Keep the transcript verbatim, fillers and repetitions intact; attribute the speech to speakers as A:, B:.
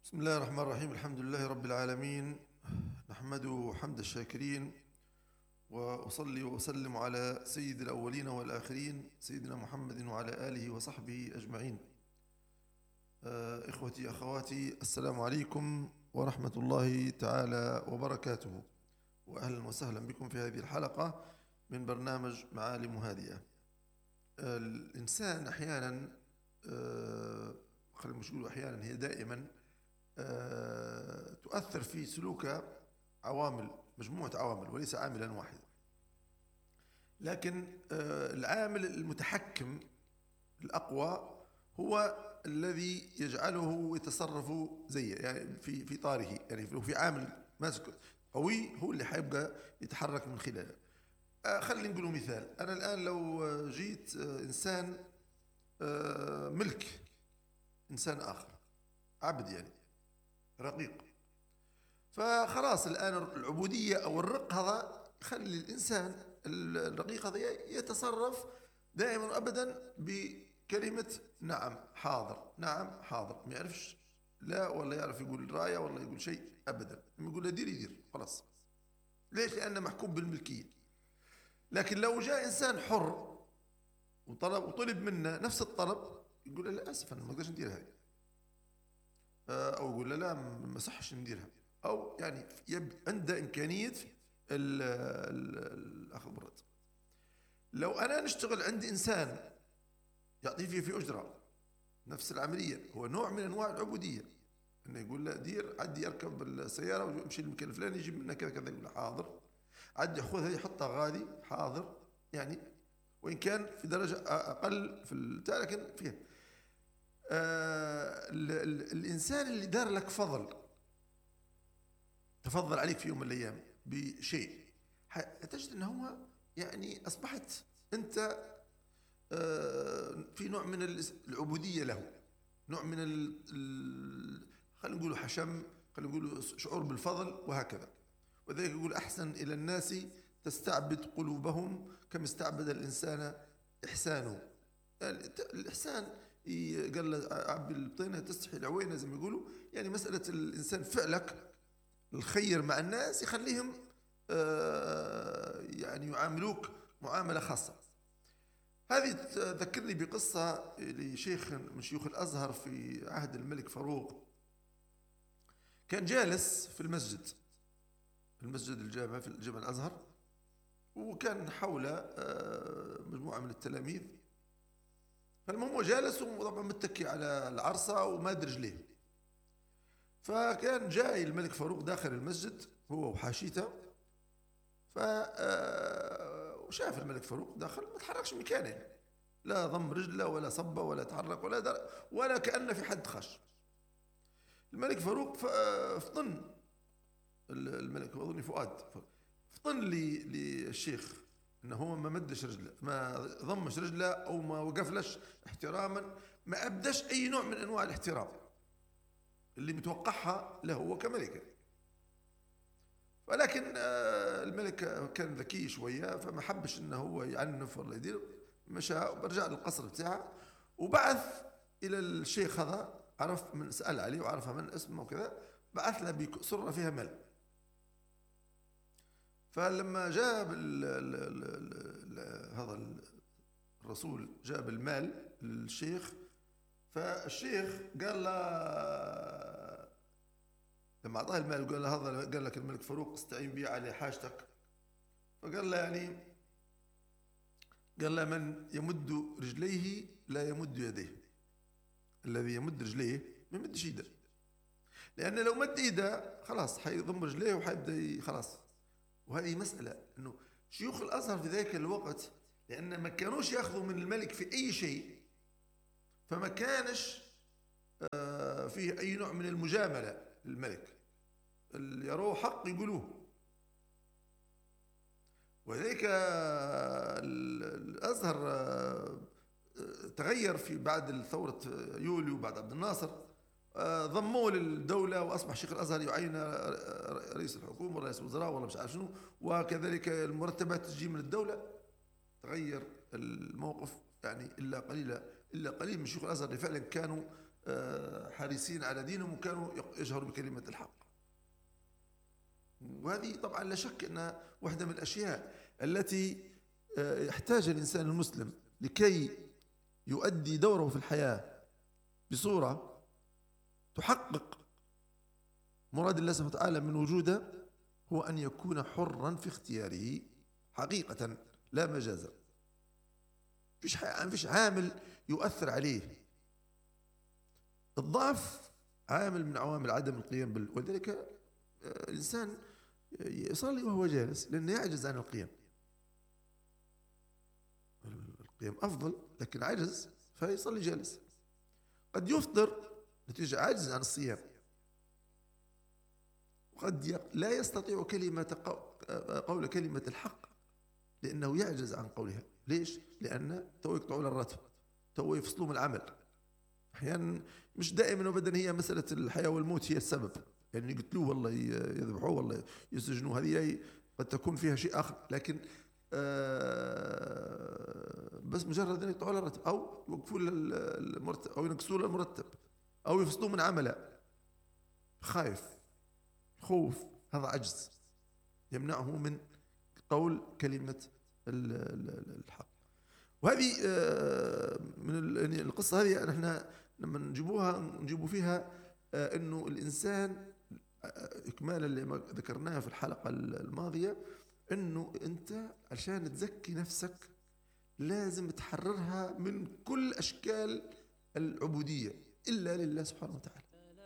A: بسم الله الرحمن الرحيم. الحمد لله رب العالمين، نحمده حمد الشاكرين، وأصلي وأسلم على سيد الأولين والآخرين سيدنا محمد وعلى آله وصحبه أجمعين. آه، إخوتي أخواتي، السلام عليكم ورحمة الله تعالى وبركاته، وأهلا وسهلا بكم في هذه الحلقة من برنامج معالم هادئة. آه، الإنسان أحيانا آه، خلينا مش نقول أحيانا، هي دائما آه، تؤثر في سلوكه عوامل، مجموعة عوامل وليس عاملا واحدا. لكن آه، العامل المتحكم الأقوى هو الذي يجعله يتصرف زيه، يعني في في طاره، يعني لو في عامل ماسك قوي هو اللي حيبقى يتحرك من خلاله. آه، خلينا نقول مثال. أنا الآن لو جيت آه، إنسان آه، ملك إنسان آخر، عبد يعني رقيق، فخلاص الآن العبودية أو الرق هذا يخلي الإنسان الرقيق هذا يتصرف دائما وأبدا بكلمة نعم حاضر، نعم حاضر، ما يعرفش لا، ولا يعرف يقول راية ولا يقول شيء أبدا، لما يقول له دير يدير خلاص. ليش؟ لأنه محكوم بالملكية. لكن لو جاء إنسان حر وطلب وطلب منه نفس الطلب، يقول له لا آسف أنا ما أقدرش ندير هذه، أو يقول له لا ما صحش نديرها، أو يعني يب عنده إمكانية الأخذ بالرد. لو أنا نشتغل عند إنسان يعطيه فيه في أجرة نفس العملية، هو نوع من أنواع العبودية، إنه يقول له دير، عدي يركب السيارة ويمشي المكان الفلاني يجيب منها كذا كذا، يقول له حاضر، عدي خذها يحطها غادي حاضر، يعني وإن كان في درجة أقل في البتاع لكن فيها. آه ال ال الإنسان اللي دار لك فضل، تفضل عليك في يوم من الأيام بشيء، تجد أنه هو يعني أصبحت أنت في نوع من العبودية له، نوع من خلينا نقول حشم، خلينا نقول شعور بالفضل وهكذا. وذلك يقول أحسن إلى الناس تستعبد قلوبهم كما استعبد الإنسان إحسانه. يعني الإحسان قال له عبي البطينة تستحي العوينة زي ما يقولوا، يعني مسألة الإنسان فعلك الخير مع الناس يخليهم يعني يعاملوك معاملة خاصة. هذه تذكرني بقصة لشيخ من شيوخ الأزهر في عهد الملك فاروق. كان جالس في المسجد، المسجد الجامع في جامع الأزهر، وكان حوله مجموعة من التلاميذ. فالمهم هو جالس وطبعا متكي على العرصة وما أدري رجليه. فكان جاي الملك فاروق داخل المسجد هو وحاشيته، ف وشاف الملك فاروق داخل ما تحركش مكانه، لا ضم رجله ولا صبه ولا تحرك ولا در ولا كأن في حد خش. الملك فاروق فطن، الملك أظن فؤاد فطن للشيخ انه هو ما مدش رجله، ما ضمش رجله او ما وقفلش احتراما، ما ابدش اي نوع من انواع الاحترام اللي متوقعها له هو كملك. ولكن الملك كان ذكي شوية، فما حبش انه هو يعنف ولا يدير، مشى ورجع للقصر بتاعه وبعث الى الشيخ هذا، عرف من سأل عليه وعرف من اسمه وكذا، بعث له بسرة فيها مال. فلما جاب ال ال ال ال هذا الرسول جاب المال للشيخ، فالشيخ قال له لما أعطاه المال قال له هذا قال لك الملك فاروق استعين به على حاجتك. فقال له يعني قال له من يمد رجليه لا يمد يديه، الذي يمد رجليه ما يمدش يده، لأن لو مد يده خلاص حيضم رجليه وحيبدأ خلاص. وهذه مسألة أنه شيوخ الأزهر في ذلك الوقت لأن ما كانوش يأخذوا من الملك في أي شيء، فما كانش فيه أي نوع من المجاملة للملك، اللي يروه حق يقولوه. وذلك الأزهر تغير في بعد ثورة يوليو بعد عبد الناصر، ضموه للدولة وأصبح شيخ الأزهر يعين رئيس الحكومة ورئيس الوزراء ولا مش عارف شنو، وكذلك المرتبات تجي من الدولة. تغير الموقف يعني إلا قليلا إلا قليل من شيوخ الأزهر اللي فعلا كانوا حريصين على دينهم وكانوا يجهروا بكلمة الحق. وهذه طبعا لا شك أنها واحدة من الأشياء التي يحتاج الإنسان المسلم لكي يؤدي دوره في الحياة بصورة تحقق مراد الله سبحانه وتعالى من وجوده، هو أن يكون حرا في اختياره حقيقة لا مجازا. فيش فيش عامل يؤثر عليه. الضعف عامل من عوامل عدم القيام بال، ولذلك الإنسان يصلي وهو جالس لأنه يعجز عن القيام. القيام أفضل لكن عجز فيصلي جالس. قد يفطر نتيجة عجز عن الصيام، وقد لا يستطيع كلمة قول كلمة الحق لأنه يعجز عن قولها. ليش؟ لأن تو يقطعوا الراتب، تو يفصلوا من العمل. أحيانا مش دائما وابدا هي مسألة الحياة والموت هي السبب، يعني يقتلوه والله يذبحوه والله يسجنوه، هذه قد تكون فيها شيء آخر، لكن آه بس مجرد أن يقطعوا الراتب أو يوقفوا المرتب أو ينقصوا له المرتب أو يفصلوه من عمله، خايف خوف، هذا عجز يمنعه من قول كلمة الحق. وهذه من القصة هذه نحن لما نجيبوها نجيبوا فيها أنه الإنسان إكمالا لما ذكرناه في الحلقة الماضية، أنه أنت عشان تزكي نفسك لازم تحررها من كل أشكال العبودية إلا لله سبحانه وتعالى.